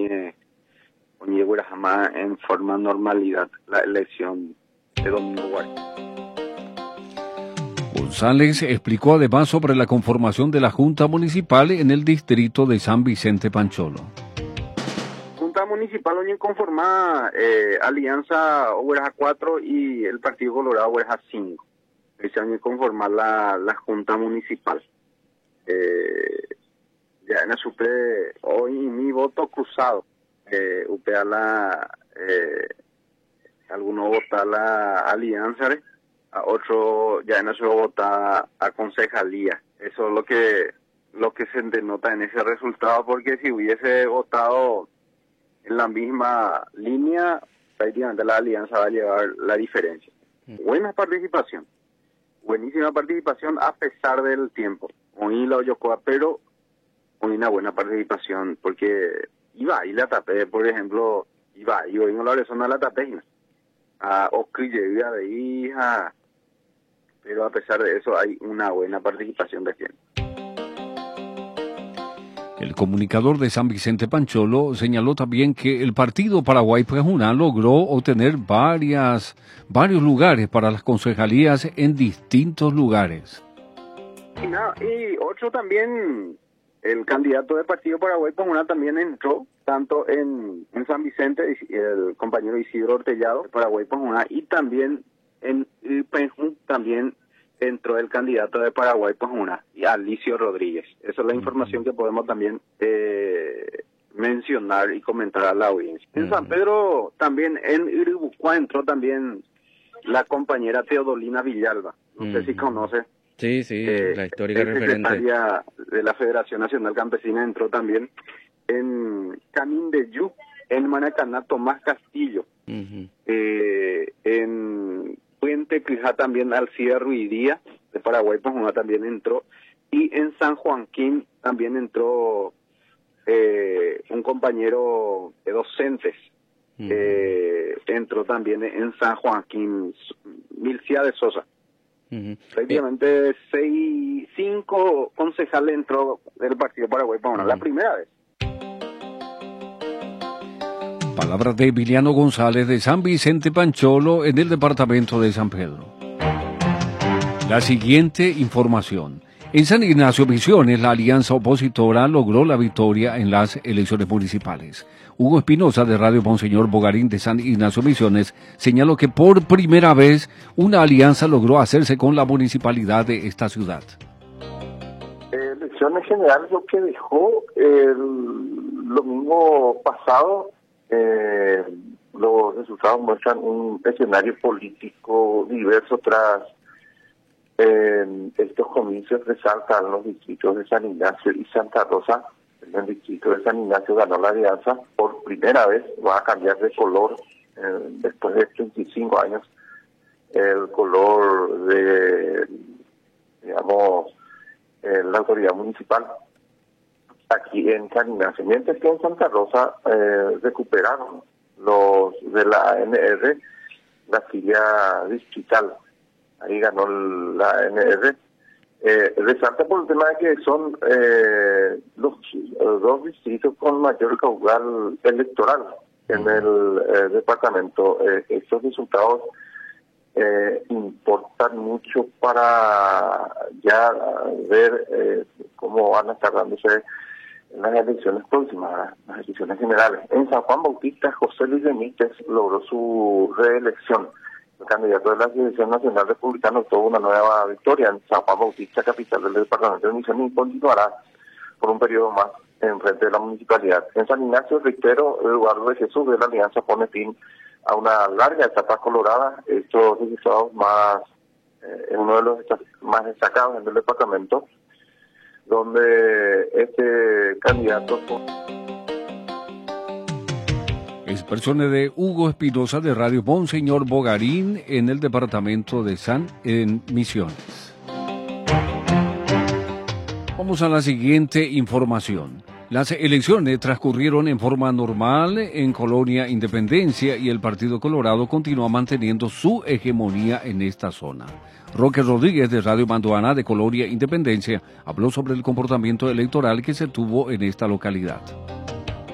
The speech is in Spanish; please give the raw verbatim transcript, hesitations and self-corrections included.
oñe oñe jamás en forma normalidad la elección de Domingo Guay. González explicó además sobre la conformación de la Junta Municipal en el distrito de San Vicente Pancholo. Junta Municipal hoy conformada eh, Alianza Oveja cuatro y el Partido Colorado Oveja cinco. Se han conformar la, la Junta Municipal. Eh, ya en la supe hoy mi voto cruzado. Eh, upea la eh, algunos votan la Alianza, ¿eh? A otro ya en eso vota a concejalía. Eso es lo que lo que se denota en ese resultado, porque si hubiese votado en la misma línea, prácticamente la alianza va a llevar la diferencia. Buena participación, buenísima participación a pesar del tiempo. Hoy la Oyocoa, pero hoy una buena participación, porque iba y la tapé, por ejemplo, iba y hoy en la zona la tapé, a Ocri llega de hija, pero a pesar de eso hay una buena participación de gente. El comunicador de San Vicente Pancholo señaló también que el partido Paraguay Pajuna logró obtener varias, varios lugares para las concejalías en distintos lugares. Y, nada, y otro también, el candidato del partido Paraguay Pajuna también entró, tanto en, en San Vicente, el compañero Isidro Ortellado, de Paraguay Pajuna, y también en Penjún también entró el candidato de Paraguay Pajuna, y Alicio Rodríguez. Esa es la información que podemos también eh, mencionar y comentar a la audiencia. En San Pedro también, en Iribucua entró también la compañera Teodolina Villalba. No sé si conoce. Sí, sí, eh, la histórica referente de la Federación Nacional Campesina entró también. En Canindeyú, en Maracaná, Tomás Castillo. Uh-huh. eh, en Puente Crijá también Alcida Ruidía, de Paraguay Pajuna también entró. Y en San Joaquín también entró eh, un compañero de docentes. Uh-huh. eh, entró también en San Joaquín, Milcia de Sosa. Uh-huh. Prácticamente eh. seis, cinco concejales entró del partido Paraguay Pajuna, uh-huh. la primera vez. Palabras de Emiliano González de San Vicente Pancholo en el departamento de San Pedro. La siguiente información. En San Ignacio Misiones, la alianza opositora logró la victoria en las elecciones municipales. Hugo Espinosa, de Radio Monseñor Bogarín de San Ignacio Misiones, señaló que por primera vez una alianza logró hacerse con la municipalidad de esta ciudad. Elecciones generales, lo que dejó el domingo pasado, eh, los resultados muestran un escenario político diverso tras eh, estos comicios. Resaltan los distritos de San Ignacio y Santa Rosa. En el distrito de San Ignacio ganó la alianza por primera vez, va a cambiar de color eh, después de treinta y cinco años, el color de, digamos, eh, la autoridad municipal aquí en San Ignacio, mientras que en Santa Rosa eh, recuperaron los de la A N R la silla distrital. Ahí ganó la A N R. Eh, resalta por el tema de que son eh, los eh, dos distritos con mayor caudal electoral en el eh, departamento. Eh, estos resultados eh, importan mucho para ya ver eh, cómo van a estar dándose en las elecciones próximas, las elecciones generales. En San Juan Bautista, José Luis Benítez logró su reelección. El candidato de la Asociación Nacional Republicana obtuvo una nueva victoria en San Juan Bautista, capital del departamento de Misiones, y continuará por un periodo más en frente de la municipalidad. En San Ignacio, reitero, Eduardo de Jesús de la Alianza pone fin a una larga etapa colorada. Estos resultados más, eh, en uno de los más destacados en el departamento, donde este candidato... Expresiones de Hugo Espinosa de Radio Monseñor Bogarín en el departamento de San en Misiones. Vamos a la siguiente información. Las elecciones transcurrieron en forma normal en Colonia Independencia y el Partido Colorado continúa manteniendo su hegemonía en esta zona. Roque Rodríguez de Radio Mandoana de Colonia Independencia habló sobre el comportamiento electoral que se tuvo en esta localidad.